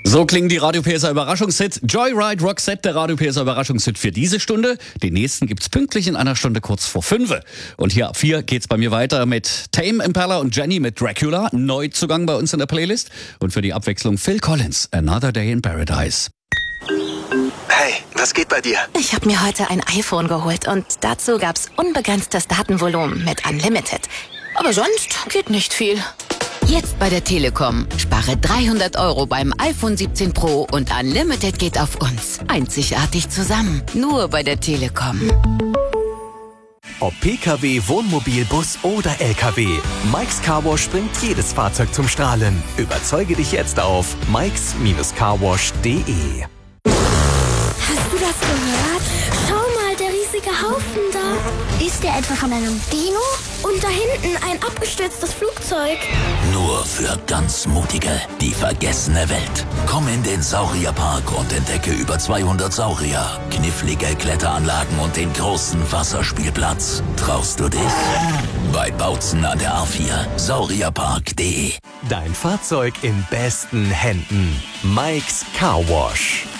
So klingen die Radio PSA Überraschungshits. Joyride Roxette, der Radio PSA Überraschungshit für diese Stunde. Den nächsten gibt's pünktlich in einer Stunde kurz vor 5. Und hier ab 4 geht's bei mir weiter mit Tame Impala und Jenny mit Dracula. Neuzugang bei uns in der Playlist. Und für die Abwechslung Phil Collins, Another Day in Paradise. Hey, was geht bei dir? Ich habe mir heute ein iPhone geholt und dazu gab's unbegrenztes Datenvolumen mit Unlimited. Aber sonst geht nicht viel. Jetzt bei der Telekom. Spare 300 € beim iPhone 17 Pro und Unlimited geht auf uns. Einzigartig zusammen. Nur bei der Telekom. Ob PKW, Wohnmobil, Bus oder LKW. Mike's Car Wash bringt jedes Fahrzeug zum Strahlen. Überzeuge dich jetzt auf mikes-carwash.de. Hast du das gehört? Schau mal, der riesige Haufen da. Ist der etwa von einem Dino? Und da hinten ein abgestürztes Flugzeug. Nur für ganz Mutige, die vergessene Welt. Komm in den Saurierpark und entdecke über 200 Saurier, knifflige Kletteranlagen und den großen Wasserspielplatz. Traust du dich? Bei Bautzen an der A4, saurierpark.de. Dein Fahrzeug in besten Händen. Mike's Car Wash.